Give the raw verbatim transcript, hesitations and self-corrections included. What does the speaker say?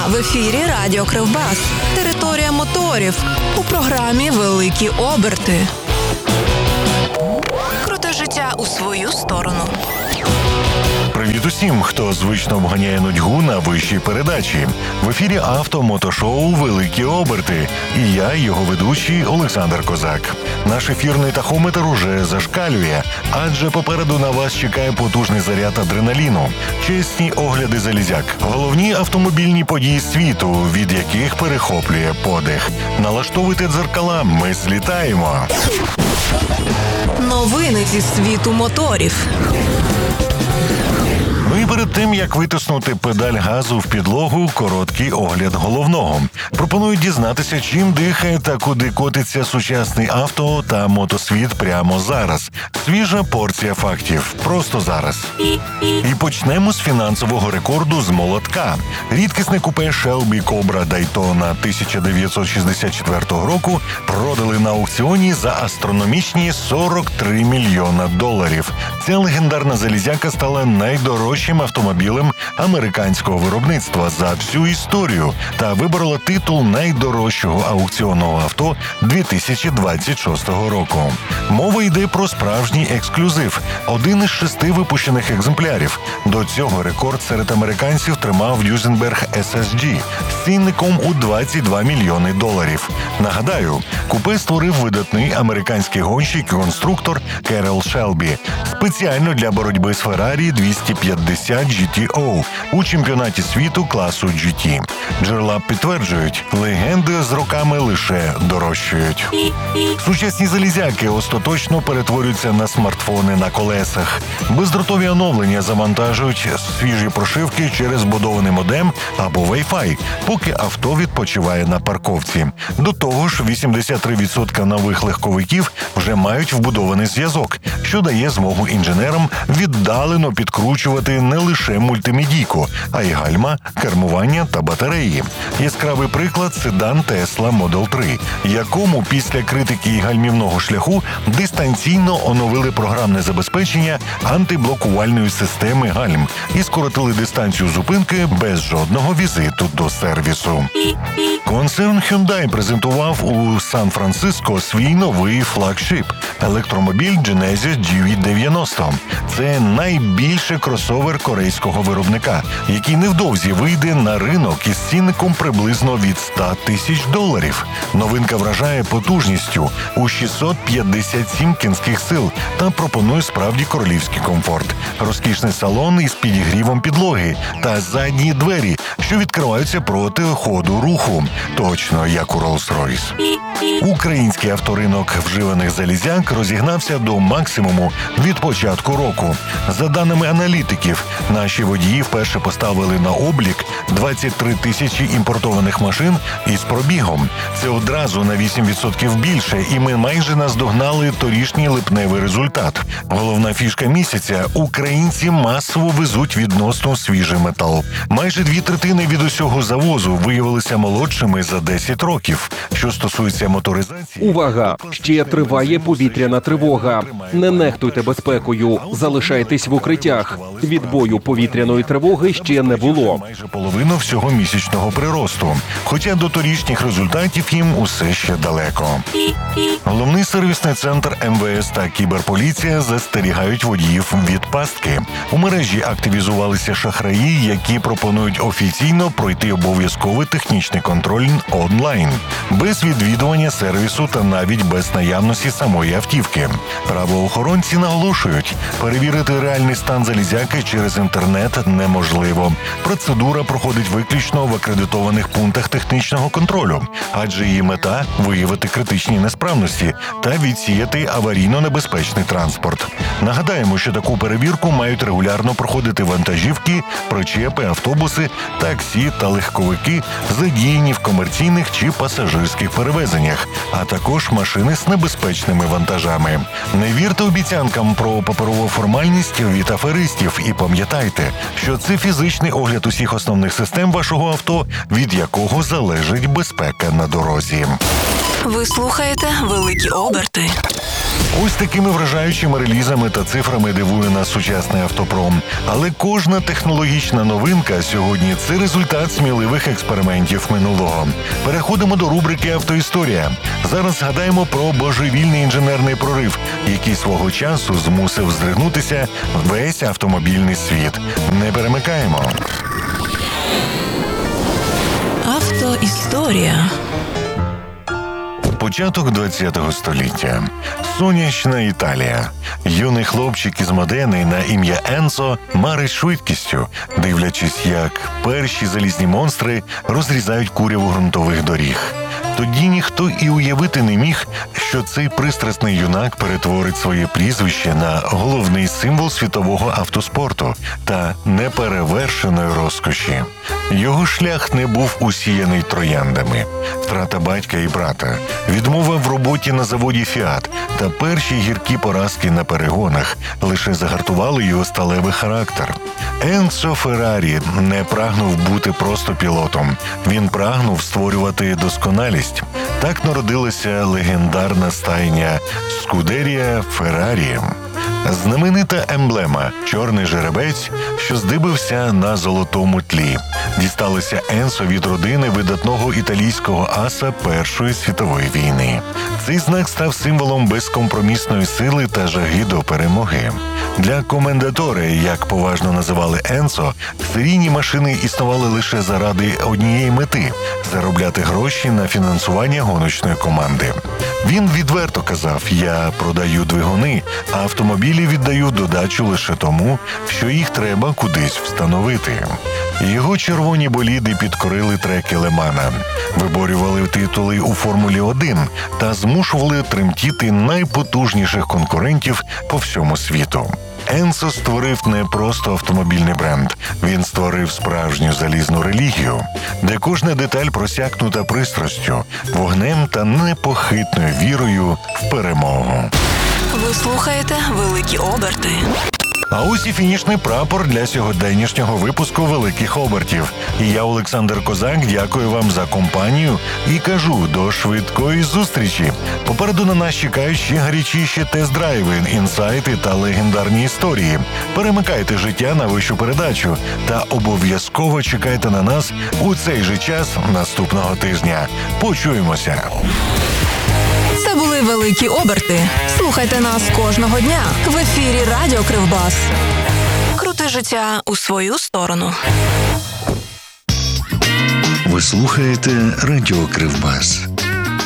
В ефірі Радіо Кривбас. Територія моторів. У програмі «Великі оберти». Круте життя у свою сторону. Привіт усім, хто звично обганяє нудьгу на вищій передачі. В ефірі авто-мотошоу «Великі оберти». І я, його ведучий Олександр Козак. Наш ефірний тахометр уже зашкалює, адже попереду на вас чекає потужний заряд адреналіну. Чесні огляди залізяк. Головні автомобільні події світу, від яких перехоплює подих. Налаштовуйте дзеркала, ми злітаємо. Новини зі світу моторів. Ну і перед тим, як витиснути педаль газу в підлогу, короткий огляд головного. Пропоную дізнатися, чим дихає та куди котиться сучасний авто та мотосвіт прямо зараз. Свіжа порція фактів. Просто зараз. І почнемо з фінансового рекорду з молотка. Рідкісне купе Shelby Cobra Daytona тисяча дев'ятсот шістдесят четвертого року продали на аукціоні за астрономічні сорок три мільйона доларів. Ця легендарна залізяка стала найдорожчою автомобілем американського виробництва за всю історію та виборола титул найдорожчого аукціонного авто дві тисячі двадцять шостого року. Мова йде про справжній ексклюзив – один із шести випущених екземплярів. До цього рекорд серед американців тримав Duesenberg ес ес джі з цінником у двадцять два мільйони доларів. Нагадаю, купе створив видатний американський гонщик і конструктор Керол Шелбі спеціально для боротьби з Феррарі двісті п'ятдесят джі ті о у чемпіонаті світу класу джі ті. Джерела підтверджують, легенди з роками лише дорожчають. Сучасні залізяки остаточно перетворюються на смартфони на колесах. Бездротові оновлення завантажують свіжі прошивки через вбудований модем або Wi-Fi, поки авто відпочиває на парковці. До того ж, вісімдесят три відсотки нових легковиків вже мають вбудований зв'язок, що дає змогу інженерам віддалено підкручувати не лише мультимедійку, а й гальма, кермування та батареї. Яскравий приклад – седан Tesla Model три, якому після критики і гальмівного шляху дистанційно оновили програмне забезпечення антиблокувальної системи гальм і скоротили дистанцію зупинки без жодного візиту до сервісу. Концерн Hyundai презентував у Сан-Франциско свій новий флагшип – електромобіль Genesis джі ві дев'яносто. Це найбільший кросовер корейського виробника, який невдовзі вийде на ринок із цінником приблизно від ста тисяч доларів. Новинка вражає потужністю у шістсот п'ятдесят сім кінських сил та пропонує справді королівський комфорт. Розкішний салон із підігрівом підлоги та задні двері, що відкриваються проти ходу руху. Точно, як у Rolls-Royce. Український авторинок вживаних залізяк розігнався до максимуму від початку року. За даними аналітиків, наші водії вперше поставили на облік двадцять три тисячі імпортованих машин із пробігом. Це одразу на вісім відсотків більше, і ми майже наздогнали торішній липневий результат. Головна фішка місяця – українці масово везуть відносно свіжий метал. Майже дві третини від усього завозу виявилися молодшими за десять років. Що стосується моторизації... Увага! Ще триває повітряна тривога. Не нехтуйте безпекою. Залишайтесь в укриттях. Відбою повітряної тривоги ще не було. Майже половину всього місячного приросту. Хоча до торішніх результатів їм усе ще далеко. Головний сервісний центр ем ве ес та кіберполіція застерігають водіїв від пастки. У мережі активізувалися шахраї, які пропонують офіційно пройти обов'язковий технічний контроль онлайн, без відвідування сервісу та навіть без наявності самої автівки. Правоохоронці наголошують, перевірити реальний стан залізяки через інтернет неможливо. Процедура проходить виключно в акредитованих пунктах технічного контролю, адже її мета – виявити критичні несправності та відсіяти аварійно-небезпечний транспорт. Нагадаємо, що таку перевірку мають регулярно проходити вантажівки, причепи, автобуси, таксі та легковики, задіяні в комерційних чи пасажирських перевезеннях, а також машини з небезпечними вантажами. Не вірте обіцянкам про паперову формальність від аферистів і пам'ятайте, що це фізичний огляд усіх основних систем вашого авто, від якого залежить безпека на дорозі. Ви слухаєте «Великі оберти». Ось такими вражаючими релізами та цифрами дивує нас сучасний автопром. Але кожна технологічна новинка сьогодні – це результат сміливих експериментів минулого. Переходимо до рубрики «Автоісторія». Зараз згадаємо про божевільний інженерний прорив, який свого часу змусив здригнутися весь автомобільний світ. Не перемикаємо. Автоісторія. Початок ХХ століття. Сонячна Італія. Юний хлопчик із Модени на ім'я Енцо марить швидкістю, дивлячись, як перші залізні монстри розрізають куряву ґрунтових доріг. Тоді ніхто і уявити не міг, що цей пристрасний юнак перетворить своє прізвище на головний символ світового автоспорту та неперевершеної розкоші. Його шлях не був усіяний трояндами. Втрата батька і брата, відмова в роботі на заводі «Фіат» та перші гіркі поразки на перегонах лише загартували його сталевий характер. Енцо Феррарі не прагнув бути просто пілотом. Він прагнув створювати досконалість. Так народилася легендарна стайня «Скудерія Феррарі». Знаменита емблема «Чорний жеребець», що здибився на золотому тлі, дісталася Енцо від родини видатного італійського аса Першої світової війни. Цей знак став символом безкомпромісної сили та жаги до перемоги. Для комендаторе, як поважно називали Енцо, серійні машини існували лише заради однієї мети – заробляти гроші на фінансування гоночної команди. Він відверто казав: «Я продаю двигуни, а автомобілі віддаю в додачу лише тому, що їх треба кудись встановити». Його червоні боліди підкорили треки Ле-Мана, виборювали титули у Формулі один та змушували тремтіти найпотужніших конкурентів по всьому світу. Енцо створив не просто автомобільний бренд, він створив справжню залізну релігію, де кожна деталь просякнута пристрастю, вогнем та непохитною вірою в перемогу. Ви слухаєте «Великі оберти». А ось і фінішний прапор для сьогоденнішнього випуску «Великих обертів». І я, Олександр Козак, дякую вам за компанію і кажу до швидкої зустрічі. Попереду на нас чекають ще гарячіші тест-драйви, інсайти та легендарні історії. Перемикайте життя на вищу передачу та обов'язково чекайте на нас у цей же час наступного тижня. Почуємося! Це були «Великі оберти». Слухайте нас кожного дня в ефірі Радіо Кривбас. Крути життя у свою сторону. Ви слухаєте Радіо Кривбас.